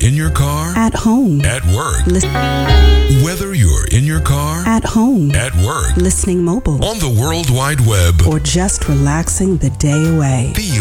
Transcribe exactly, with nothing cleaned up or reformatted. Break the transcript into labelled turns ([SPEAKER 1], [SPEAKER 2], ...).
[SPEAKER 1] in your car,
[SPEAKER 2] at home,
[SPEAKER 1] at work,
[SPEAKER 2] Lis-
[SPEAKER 1] whether you're in your car,
[SPEAKER 2] at home,
[SPEAKER 1] at work,
[SPEAKER 2] listening mobile,
[SPEAKER 1] on the World Wide Web,
[SPEAKER 2] or just relaxing the day away.
[SPEAKER 1] feel